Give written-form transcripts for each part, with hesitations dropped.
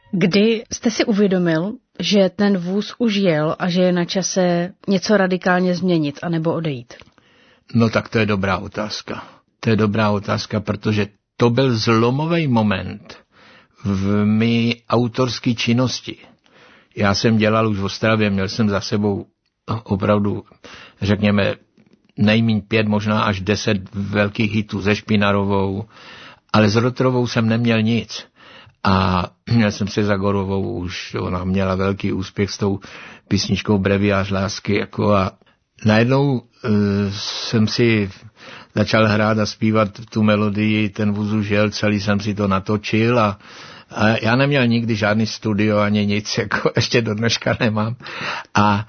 Kdy jste si uvědomil, že ten vůz už jel a že je na čase něco radikálně změnit anebo odejít? No tak to je dobrá otázka. To je dobrá otázka, protože to byl zlomový moment v mé autorské činnosti. Já jsem dělal už v Ostravě, měl jsem za sebou opravdu, řekněme, nejméně 5, možná až 10 velkých hitů se Špinarovou, ale s Rotrovou jsem neměl nic. A měl jsem se za Gorovou už, ona měla velký úspěch s tou písničkou Breviář lásky, jako a najednou jsem si začal hrát a zpívat tu melodii, ten vůz už jel, celý jsem si to natočil a já neměl nikdy žádný studio ani nic, jako ještě do dneška nemám. A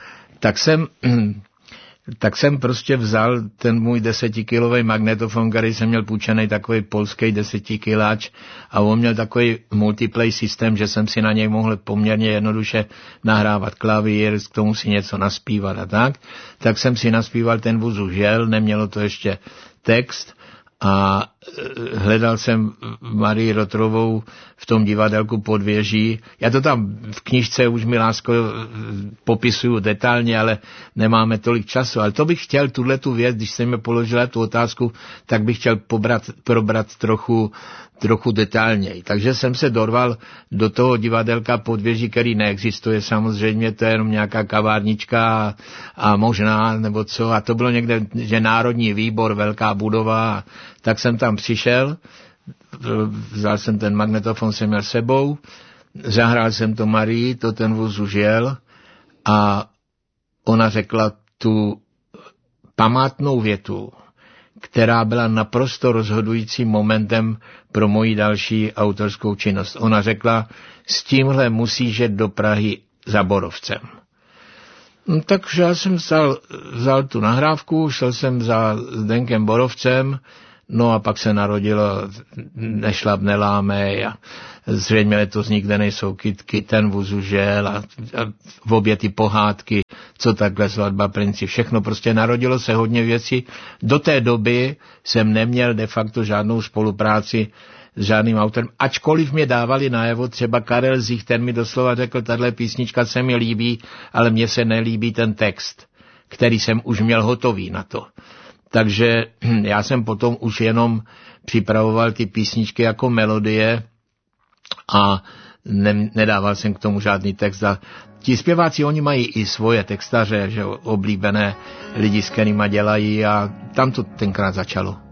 tak jsem prostě vzal ten můj 10kilový magnetofon, který jsem měl půjčený, takový polský 10kiláč, a on měl takový multiplay systém, že jsem si na něj mohl poměrně jednoduše nahrávat klavír, k tomu si něco naspívat a tak jsem si naspíval Ten vůz už jel, nemělo to ještě text, a hledal jsem Marii Rotrovou v tom divadelku Podvěží. Já to tam v knižce už, mi lásko, popisuju detailně, ale nemáme tolik času. Ale to bych chtěl, tuhletu věc, když jsem mi položila tu otázku, tak bych chtěl probrat trochu detailněji. Takže jsem se dorval do toho divadelka Podvěží, který neexistuje samozřejmě, to je jenom nějaká kavárnička a možná, nebo co. A to bylo někde, že Národní výbor, velká budova. Tak jsem tam přišel, vzal jsem ten magnetofon, jsem měl sebou, zahrál jsem to Marii, to Ten vůz už jel, a ona řekla tu památnou větu, která byla naprosto rozhodujícím momentem pro moji další autorskou činnost. Ona řekla, s tímhle musíš jet do Prahy za Borovcem. No, takže já jsem vzal tu nahrávku, šel jsem za Zdenkem Borovcem, no a pak se narodilo Nešlap nelámej a zřejmě letos nikde nejsou kytky, Ten vůz už jel a v obě ty pohádky, co takhle Svatba princi, všechno prostě narodilo se hodně věcí. Do té doby jsem neměl de facto žádnou spolupráci s žádným autorem, ačkoliv mě dávali najevo, třeba Karel Zich, ten mi doslova řekl, tahle písnička se mi líbí, ale mně se nelíbí ten text, který jsem už měl hotový na to. Takže já jsem potom už jenom připravoval ty písničky jako melodie a nedával jsem k tomu žádný text. A ti zpěváci, oni mají i svoje textaře, že oblíbené lidi, s kterýma dělají, a tam to tenkrát začalo.